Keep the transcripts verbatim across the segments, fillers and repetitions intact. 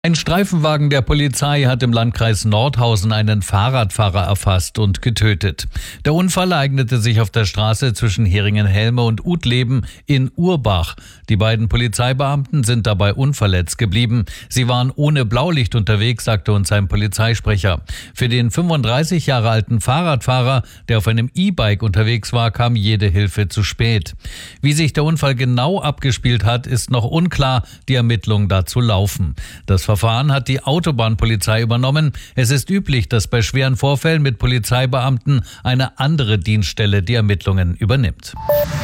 Ein Streifenwagen der Polizei hat im Landkreis Nordhausen einen Fahrradfahrer erfasst und getötet. Der Unfall ereignete sich auf der Straße zwischen Heringen-Helme und Utleben in Urbach. Die beiden Polizeibeamten sind dabei unverletzt geblieben. Sie waren ohne Blaulicht unterwegs, sagte uns ein Polizeisprecher. Für den fünfunddreißig Jahre alten Fahrradfahrer, der auf einem E-Bike unterwegs war, kam jede Hilfe zu spät. Wie sich der Unfall genau abgespielt hat, ist noch unklar. Die Ermittlungen dazu laufen. Das Verfahren hat die Autobahnpolizei übernommen. Es ist üblich, dass bei schweren Vorfällen mit Polizeibeamten eine andere Dienststelle die Ermittlungen übernimmt.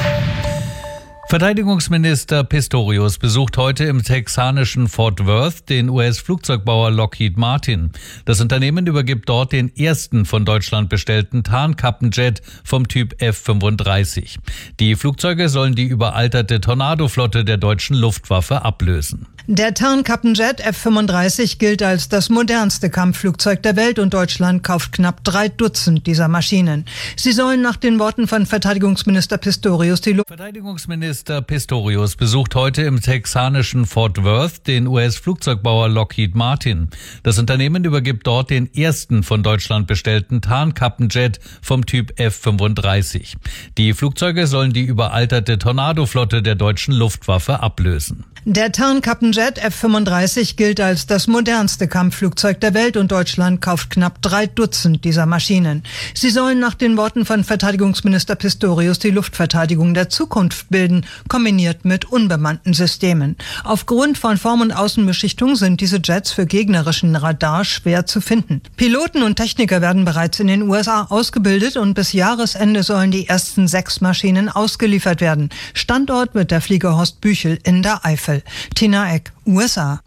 Verteidigungsminister Pistorius besucht heute im texanischen Fort Worth den U S-Flugzeugbauer Lockheed Martin. Das Unternehmen übergibt dort den ersten von Deutschland bestellten Tarnkappenjet vom Typ F fünfunddreißig. Die Flugzeuge sollen die überalterte Tornado-Flotte der deutschen Luftwaffe ablösen. Der Tarnkappenjet F fünfunddreißig gilt als das modernste Kampfflugzeug der Welt und Deutschland kauft knapp drei Dutzend dieser Maschinen. Sie sollen nach den Worten von Verteidigungsminister Pistorius die Luft... Verteidigungsminister Pistorius besucht heute im texanischen Fort Worth den U S-Flugzeugbauer Lockheed Martin. Das Unternehmen übergibt dort den ersten von Deutschland bestellten Tarnkappenjet vom Typ F fünfunddreißig. Die Flugzeuge sollen die überalterte Tornado-Flotte der deutschen Luftwaffe ablösen. Der Tarnkappenjet F fünfunddreißig gilt als das modernste Kampfflugzeug der Welt und Deutschland kauft knapp drei Dutzend dieser Maschinen. Sie sollen nach den Worten von Verteidigungsminister Pistorius die Luftverteidigung der Zukunft bilden, kombiniert mit unbemannten Systemen. Aufgrund von Form- und Außenbeschichtung sind diese Jets für gegnerischen Radar schwer zu finden. Piloten und Techniker werden bereits in den U S A ausgebildet und bis Jahresende sollen die ersten sechs Maschinen ausgeliefert werden. Standort wird der Flieger Horst Büchel in der Eifel. Tina Eck, U S A.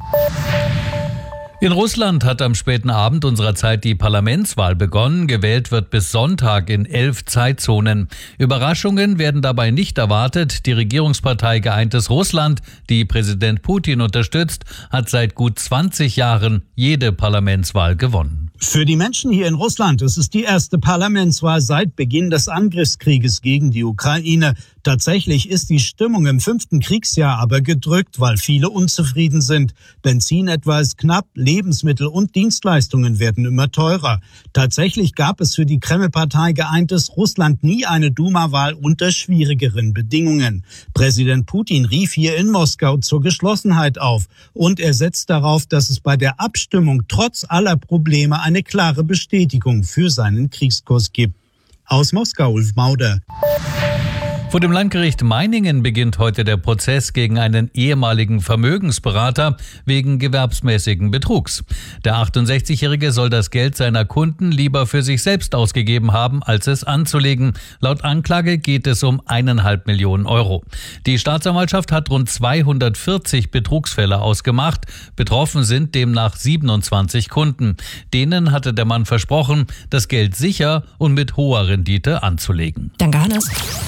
In Russland hat am späten Abend unserer Zeit die Parlamentswahl begonnen. Gewählt wird bis Sonntag in elf Zeitzonen. Überraschungen werden dabei nicht erwartet. Die Regierungspartei Geeintes Russland, die Präsident Putin unterstützt, hat seit gut zwanzig Jahren jede Parlamentswahl gewonnen. Für die Menschen hier in Russland ist es die erste Parlamentswahl seit Beginn des Angriffskrieges gegen die Ukraine. Tatsächlich ist die Stimmung im fünften Kriegsjahr aber gedrückt, weil viele unzufrieden sind. Benzin etwa ist knapp, Lebensmittel und Dienstleistungen werden immer teurer. Tatsächlich gab es für die Kreml-Partei Geeintes Russland nie eine Duma-Wahl unter schwierigeren Bedingungen. Präsident Putin rief hier in Moskau zur Geschlossenheit auf und er setzt darauf, dass es bei der Abstimmung trotz aller Probleme eine klare Bestätigung für seinen Kriegskurs gibt. Aus Moskau, Ulf Mauder. Vor dem Landgericht Meiningen beginnt heute der Prozess gegen einen ehemaligen Vermögensberater wegen gewerbsmäßigen Betrugs. Der achtundsechzigjährige soll das Geld seiner Kunden lieber für sich selbst ausgegeben haben, als es anzulegen. Laut Anklage geht es um eineinhalb Millionen Euro. Die Staatsanwaltschaft hat rund zweihundertvierzig Betrugsfälle ausgemacht. Betroffen sind demnach siebenundzwanzig Kunden. Denen hatte der Mann versprochen, das Geld sicher und mit hoher Rendite anzulegen. Danke, Hannes.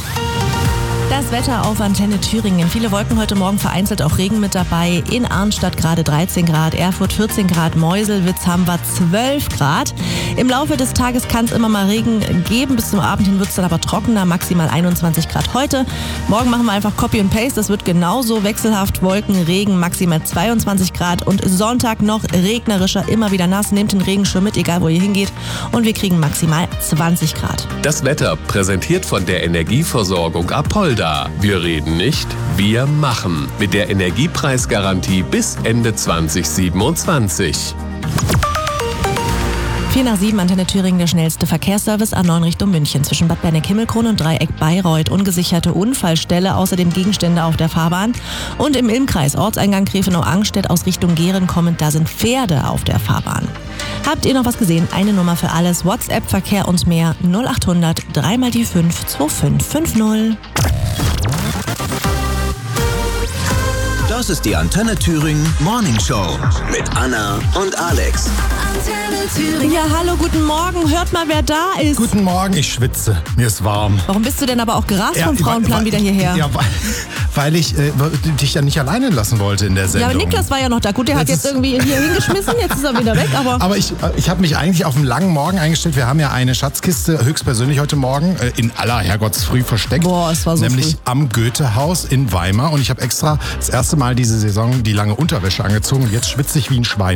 Das Wetter auf Antenne Thüringen. Viele Wolken heute Morgen, vereinzelt auch Regen mit dabei. In Arnstadt gerade dreizehn Grad, Erfurt vierzehn Grad, Meuselwitz haben wir zwölf Grad. Im Laufe des Tages kann es immer mal Regen geben. Bis zum Abend hin wird es dann aber trockener, maximal einundzwanzig Grad heute. Morgen machen wir einfach Copy und Paste. Das wird genauso wechselhaft. Wolken, Regen, maximal zweiundzwanzig Grad. Und Sonntag noch regnerischer, immer wieder nass. Nehmt den Regenschirm mit, egal wo ihr hingeht. Und wir kriegen maximal zwanzig Grad. Das Wetter präsentiert von der Energieversorgung Apolda. Wir reden nicht, wir machen. Mit der Energiepreisgarantie bis Ende zwanzig siebenundzwanzig. vier nach sieben, Antenne Thüringen, der schnellste Verkehrsservice A neun Richtung München. Zwischen Bad Berneck-Himmelkron und Dreieck Bayreuth. Ungesicherte Unfallstelle, außerdem Gegenstände auf der Fahrbahn. Und im Ilmkreis, Ortseingang Grefenau-Angstedt aus Richtung Gehren kommend, da sind Pferde auf der Fahrbahn. Habt ihr noch was gesehen? Eine Nummer für alles. WhatsApp, Verkehr und mehr. null achthundert drei mal die fünf zwei fünf fünf null. Das ist die Antenne Thüringen Morning Show mit Anna und Alex. Antenne Thüringen. Ja, hallo, guten Morgen. Hört mal, wer da ist. Guten Morgen, ich schwitze. Mir ist warm. Warum bist du denn aber auch gerast Ja, vom Frauenplan weil, wieder hierher? Ja, weil, weil ich äh, dich ja nicht alleine lassen wollte in der Sendung. Ja, aber Niklas war ja noch da. Gut, der hat jetzt irgendwie hier hingeschmissen, jetzt ist er wieder weg. Aber, aber ich, ich habe mich eigentlich auf einen langen Morgen eingestellt. Wir haben ja eine Schatzkiste höchstpersönlich heute Morgen äh, in aller Herrgottsfrüh versteckt. Boah, es war so Nämlich früh. am Goethehaus in Weimar. Und ich habe extra das erste Mal diese Saison die lange Unterwäsche angezogen. Und jetzt schwitze ich wie ein Schwein.